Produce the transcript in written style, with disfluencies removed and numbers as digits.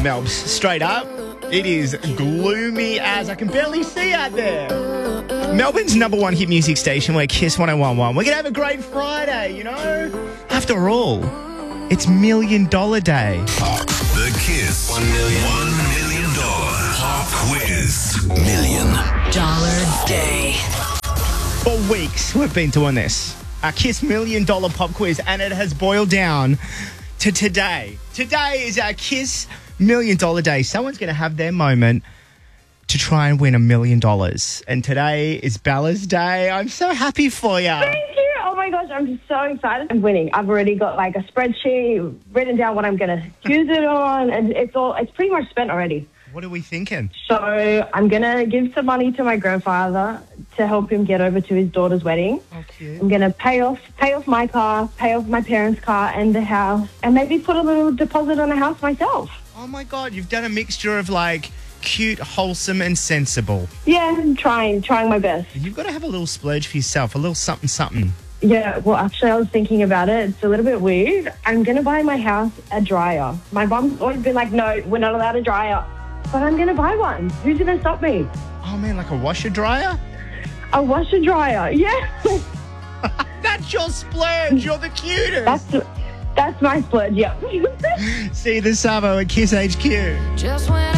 Melbs. Straight up, it is gloomy as I can barely see out there. Melbourne's number one hit music station, we're Kiss 101.1. We're going to have a great Friday, you know? After all, it's $1 Million Day. The Kiss $1 million pop quiz. $1 million Day. For weeks, we've been doing this. Our Kiss $1 Million pop quiz, and it has boiled down to today. Today is our Kiss $1 Million Day. Someone's going to have their moment to try and win $1 million. And today is Bella's day. I'm so happy for you. Thank you. Oh my gosh, I'm just so excited. I'm winning. I've already got like a spreadsheet, written down what I'm going to use it on, and it's pretty much spent already. What are we thinking? So I'm going to give some money to my grandfather to help him get over to his daughter's wedding. Oh, cute. I'm going to pay off my car, pay off my parents' car and the house, and maybe put a little deposit on a house myself. Oh my God, you've done a mixture of like cute, wholesome and sensible. Yeah, I'm trying my best. You've got to have a little splurge for yourself, a little something, something. Yeah, well, actually, I was thinking about it. It's a little bit weird. I'm going to buy my house a dryer. My mom's always been like, no, we're not allowed a dryer. But I'm going to buy one. Who's going to stop me? Oh man, like a washer dryer? A washer dryer, yeah. That's your splurge. You're the cutest. That's my splurge, yeah. See you this summer at Kiss HQ. Just when